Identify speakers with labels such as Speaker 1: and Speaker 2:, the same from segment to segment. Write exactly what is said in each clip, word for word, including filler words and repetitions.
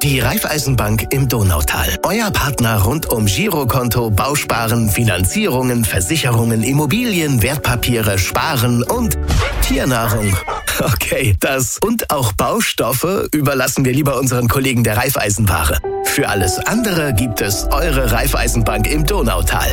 Speaker 1: Die Raiffeisenbank im Donautal. Euer Partner rund um Girokonto, Bausparen, Finanzierungen, Versicherungen, Immobilien, Wertpapiere, Sparen und Tiernahrung. Okay, das und auch Baustoffe überlassen wir lieber unseren Kollegen der Raiffeisenware. Für alles andere gibt es eure Raiffeisenbank im Donautal.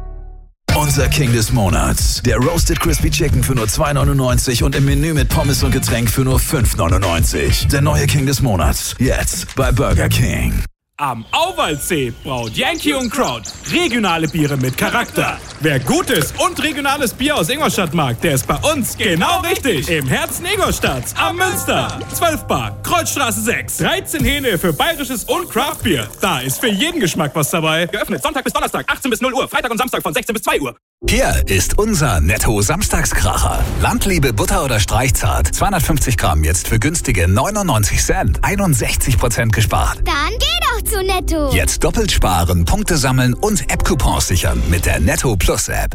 Speaker 2: Unser King des Monats. Der Roasted Crispy Chicken für nur zwei neunundneunzig und im Menü mit Pommes und Getränk für nur fünf neunundneunzig. Der neue King des Monats. Jetzt bei Burger King.
Speaker 3: Am Auwaldsee braut Yankee und Kraut regionale Biere mit Charakter. Wer gutes und regionales Bier aus Ingolstadt mag, der ist bei uns genau richtig. Im Herzen Ingolstadts am Münster. zwölf Bar, Kreuzstraße sechs. dreizehn Hähne für bayerisches und Craftbier. Da ist für jeden Geschmack was dabei. Geöffnet Sonntag bis Donnerstag, achtzehn bis null Uhr. Freitag und Samstag von sechzehn bis zwei Uhr.
Speaker 2: Hier ist unser Netto-Samstagskracher. Landliebe Butter oder Streichzart. zweihundertfünfzig Gramm jetzt für günstige neunundneunzig Cent. einundsechzig Prozent gespart.
Speaker 4: Dann geh doch zu Netto.
Speaker 2: Jetzt doppelt sparen, Punkte sammeln und App-Coupons sichern mit der Netto Plus App.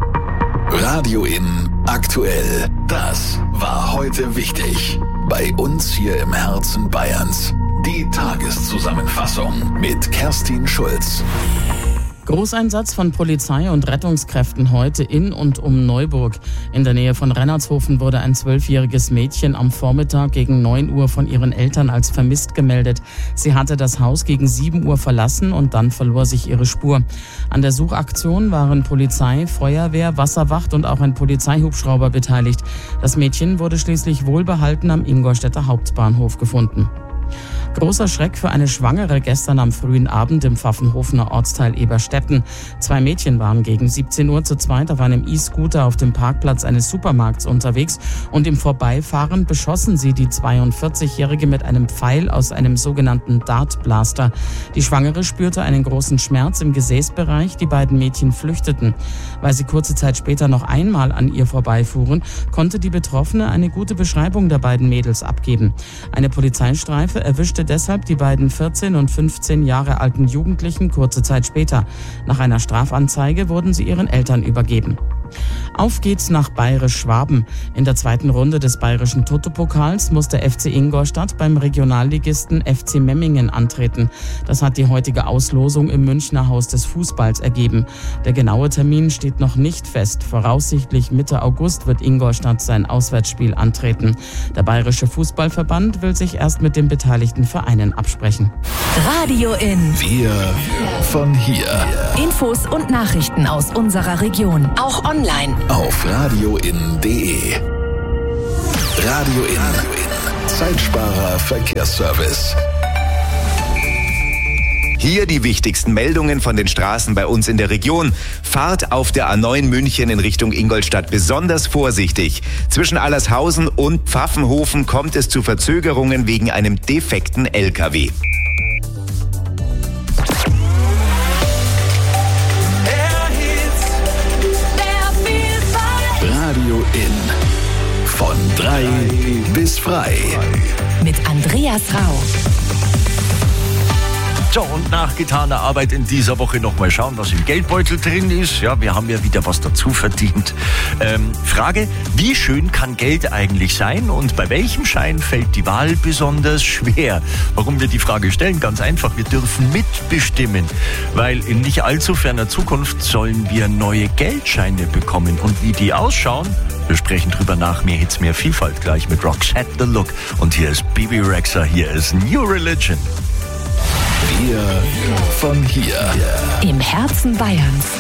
Speaker 2: Radio In aktuell. Das war heute wichtig. Bei uns hier im Herzen Bayerns. Die Tageszusammenfassung mit Kerstin Schulz.
Speaker 5: Großeinsatz von Polizei und Rettungskräften heute in und um Neuburg. In der Nähe von Rennertshofen wurde ein zwölfjähriges Mädchen am Vormittag gegen neun Uhr von ihren Eltern als vermisst gemeldet. Sie hatte das Haus gegen sieben Uhr verlassen und dann verlor sich ihre Spur. An der Suchaktion waren Polizei, Feuerwehr, Wasserwacht und auch ein Polizeihubschrauber beteiligt. Das Mädchen wurde schließlich wohlbehalten am Ingolstädter Hauptbahnhof gefunden. Großer Schreck für eine Schwangere gestern am frühen Abend im Pfaffenhofener Ortsteil Eberstetten. Zwei Mädchen waren gegen siebzehn Uhr zu zweit auf einem E-Scooter auf dem Parkplatz eines Supermarkts unterwegs und im Vorbeifahren beschossen sie die zweiundvierzigjährige mit einem Pfeil aus einem sogenannten Dartblaster. Die Schwangere spürte einen großen Schmerz im Gesäßbereich, die beiden Mädchen flüchteten. Weil sie kurze Zeit später noch einmal an ihr vorbeifuhren, konnte die Betroffene eine gute Beschreibung der beiden Mädels abgeben. Eine Polizeistreife erwischte deshalb die beiden vierzehn und fünfzehn Jahre alten Jugendlichen kurze Zeit später. Nach einer Strafanzeige wurden sie ihren Eltern übergeben. Auf geht's nach Bayerisch-Schwaben. In der zweiten Runde des bayerischen Toto-Pokals muss der F C Ingolstadt beim Regionalligisten F C Memmingen antreten. Das hat die heutige Auslosung im Münchner Haus des Fußballs ergeben. Der genaue Termin steht noch nicht fest. Voraussichtlich Mitte August wird Ingolstadt sein Auswärtsspiel antreten. Der Bayerische Fußballverband will sich erst mit den beteiligten Vereinen absprechen.
Speaker 6: Radio In.
Speaker 2: Wir von hier.
Speaker 6: Infos und Nachrichten aus unserer Region. Auch online.
Speaker 2: Auf radioin punkt de. Radio In. Zeitsparer Verkehrsservice.
Speaker 7: Hier die wichtigsten Meldungen von den Straßen bei uns in der Region. Fahrt auf der A neun München in Richtung Ingolstadt besonders vorsichtig. Zwischen Allershausen und Pfaffenhofen kommt es zu Verzögerungen wegen einem defekten L K W.
Speaker 2: Radio In. Von drei bis frei.
Speaker 6: Mit Andreas Rau.
Speaker 8: So, und nach getaner Arbeit in dieser Woche noch mal schauen, was im Geldbeutel drin ist. Ja, wir haben ja wieder was dazu verdient. Ähm, Frage, wie schön kann Geld eigentlich sein und bei welchem Schein fällt die Wahl besonders schwer? Warum wir die Frage stellen? Ganz einfach, wir dürfen mitbestimmen, weil in nicht allzu ferner Zukunft sollen wir neue Geldscheine bekommen. Und wie die ausschauen, wir sprechen drüber nach. Mehr Hits, mehr Vielfalt gleich mit Roxette The Look. Und hier ist Bibi Rexha, hier ist New Religion.
Speaker 2: Wir von hier.
Speaker 6: Im Herzen Bayerns.